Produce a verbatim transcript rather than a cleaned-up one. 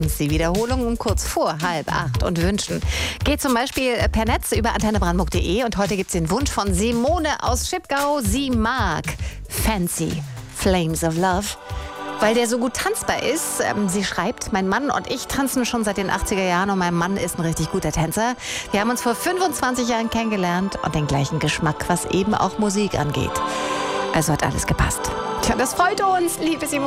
Die Wiederholung um kurz vor halb acht und wünschen. Geht zum Beispiel per Netz über antenne brandenburg punkt de und heute gibt es den Wunsch von Simone aus Schipgau. Sie mag Fancy Flames of Love, weil der so gut tanzbar ist. Ähm, sie schreibt, mein Mann und ich tanzen schon seit den achtziger Jahren und mein Mann ist ein richtig guter Tänzer. Wir haben uns vor fünfundzwanzig Jahren kennengelernt und den gleichen Geschmack, was eben auch Musik angeht. Also hat alles gepasst. Tja, das freut uns, liebe Simone.